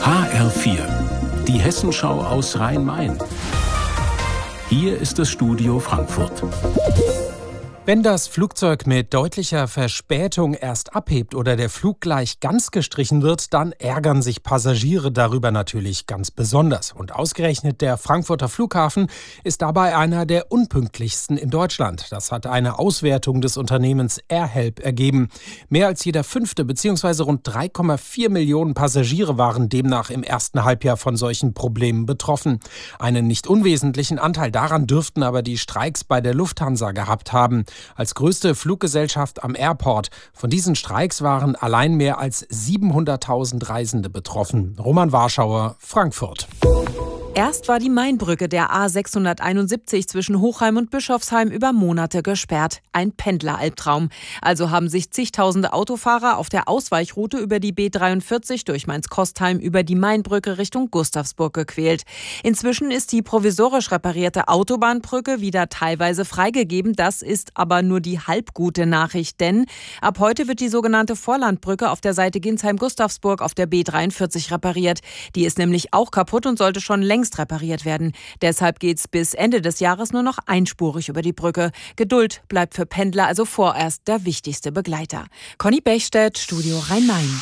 HR4, die Hessenschau aus Rhein-Main. Hier ist das Studio Frankfurt. Wenn das Flugzeug mit deutlicher Verspätung erst abhebt oder der Flug gleich ganz gestrichen wird, dann ärgern sich Passagiere darüber natürlich ganz besonders. Und ausgerechnet der Frankfurter Flughafen ist dabei einer der unpünktlichsten in Deutschland. Das hat eine Auswertung des Unternehmens AirHelp ergeben. Mehr als jeder 5. bzw. rund 3,4 Millionen Passagiere waren demnach im ersten Halbjahr von solchen Problemen betroffen. Einen nicht unwesentlichen Anteil daran dürften aber die Streiks bei der Lufthansa gehabt haben. Als größte Fluggesellschaft am Airport. Von diesen Streiks waren allein mehr als 700.000 Reisende betroffen. Roman Warschauer, Frankfurt. Erst war die Mainbrücke der A671 zwischen Hochheim und Bischofsheim über Monate gesperrt. Ein Pendleralbtraum. Also haben sich zigtausende Autofahrer auf der Ausweichroute über die B43 durch Mainz-Kostheim über die Mainbrücke Richtung Gustavsburg gequält. Inzwischen ist die provisorisch reparierte Autobahnbrücke wieder teilweise freigegeben. Das ist aber nur die halbgute Nachricht, denn ab heute wird die sogenannte Vorlandbrücke auf der Seite Ginsheim-Gustavsburg auf der B43 repariert. Die ist nämlich auch kaputt und sollte schon längst repariert werden. Deshalb geht's bis Ende des Jahres nur noch einspurig über die Brücke. Geduld bleibt für Pendler also vorerst der wichtigste Begleiter. Conny Bechstedt, Studio Rhein-Main.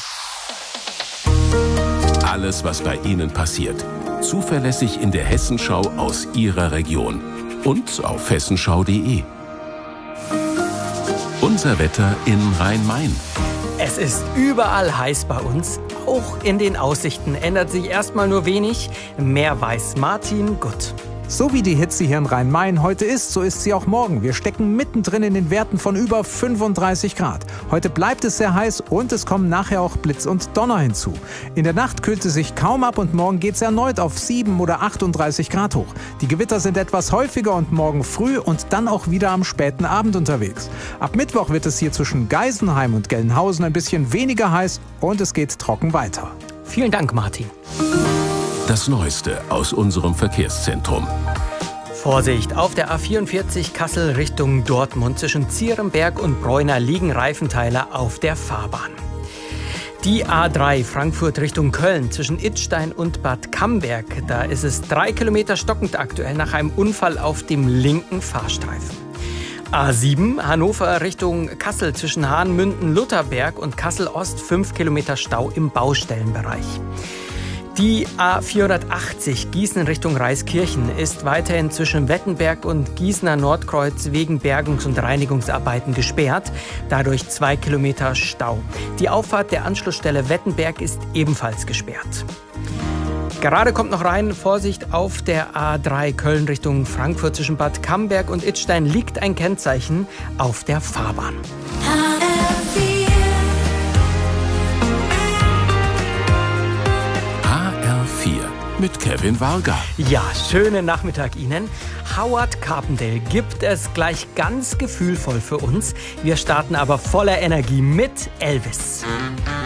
Alles, was bei Ihnen passiert. Zuverlässig in der Hessenschau aus Ihrer Region. Und auf hessenschau.de. Unser Wetter in Rhein-Main. Es ist überall heiß bei uns. Auch in den Aussichten ändert sich erstmal nur wenig. Mehr weiß Martin Gutt. So wie die Hitze hier in Rhein-Main heute ist, so ist sie auch morgen. Wir stecken mittendrin in den Werten von über 35 Grad. Heute bleibt es sehr heiß und es kommen nachher auch Blitz und Donner hinzu. In der Nacht kühlt es sich kaum ab und morgen geht es erneut auf 7 oder 38 Grad hoch. Die Gewitter sind etwas häufiger und morgen früh und dann auch wieder am späten Abend unterwegs. Ab Mittwoch wird es hier zwischen Geisenheim und Gelnhausen ein bisschen weniger heiß und es geht trocken weiter. Vielen Dank, Martin. Das Neueste aus unserem Verkehrszentrum. Vorsicht, auf der A44 Kassel Richtung Dortmund zwischen Zierenberg und Bräuner liegen Reifenteile auf der Fahrbahn. Die A3 Frankfurt Richtung Köln zwischen Idstein und Bad Camberg. Da ist es 3 Kilometer stockend aktuell nach einem Unfall auf dem linken Fahrstreifen. A7 Hannover Richtung Kassel zwischen Hahn-Münden-Lutherberg und Kassel-Ost 5 Kilometer Stau im Baustellenbereich. Die A480 Gießen Richtung Reiskirchen ist weiterhin zwischen Wettenberg und Gießener Nordkreuz wegen Bergungs- und Reinigungsarbeiten gesperrt. Dadurch 2 Kilometer Stau. Die Auffahrt der Anschlussstelle Wettenberg ist ebenfalls gesperrt. Gerade kommt noch rein, Vorsicht, auf der A3 Köln Richtung Frankfurt zwischen Bad Camberg und Idstein liegt ein Kennzeichen auf der Fahrbahn. Mit Kevin Varga. Ja, schönen Nachmittag Ihnen. Howard Carpendale gibt es gleich ganz gefühlvoll für uns. Wir starten aber voller Energie mit Elvis.